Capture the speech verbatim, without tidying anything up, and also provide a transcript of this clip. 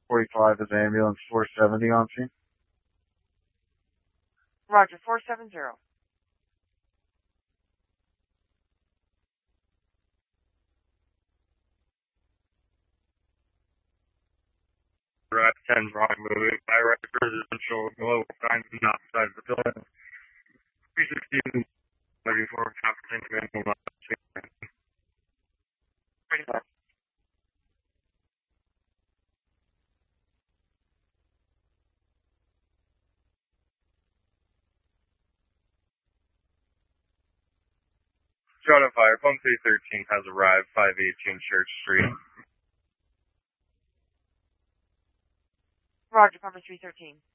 forty-five is ambulance four seventy on scene. Roger, four seventy. Rep ten wrong moving by residential global signs not outside the building. three sixteen thirty-four conference incremental not Pretty much. Shot of fire. Pump three thirteen has arrived, five eighteen Church Street. Roger, Pumper three thirteen.